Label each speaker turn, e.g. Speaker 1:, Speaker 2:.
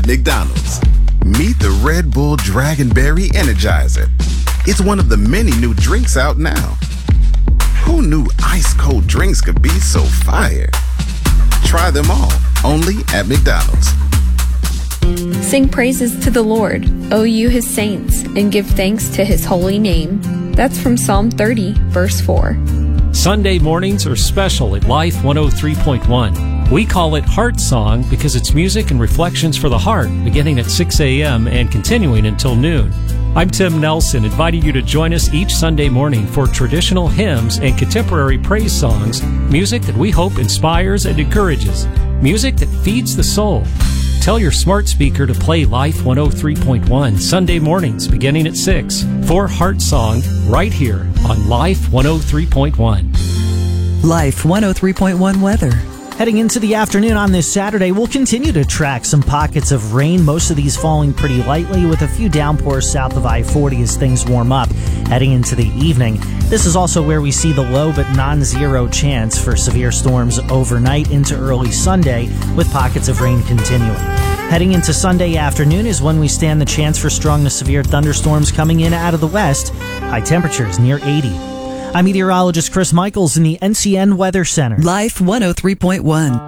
Speaker 1: McDonald's. Meet the Red Bull Dragonberry Energizer. It's one of the many new drinks out now. Who knew ice-cold drinks could be so fire? Try them all, only at McDonald's.
Speaker 2: Sing praises to the Lord, O you his saints, and give thanks to his holy name. That's from Psalm 30, verse 4.
Speaker 3: Sunday mornings are special at Life 103.1. We call it Heart Song because it's music and reflections for the heart, beginning at 6 a.m. and continuing until noon. I'm Tim Nelson, inviting you to join us each Sunday morning for traditional hymns and contemporary praise songs, music that we hope inspires and encourages, music that feeds the soul. Tell your smart speaker to play Life 103.1 Sunday mornings beginning at 6 for Heart Song right here on Life 103.1.
Speaker 4: Life 103.1 weather.
Speaker 5: Heading into the afternoon on this Saturday, we'll continue to track some pockets of rain, most of these falling pretty lightly with a few downpours south of I-40 as things warm up. Heading into the evening, this is also where we see the low but non-zero chance for severe storms overnight into early Sunday with pockets of rain continuing. Heading into Sunday afternoon is when we stand the chance for strong to severe thunderstorms coming in out of the west. High temperatures near 80. I'm meteorologist Chris Michaels in the NCN Weather Center.
Speaker 4: Life 103.1.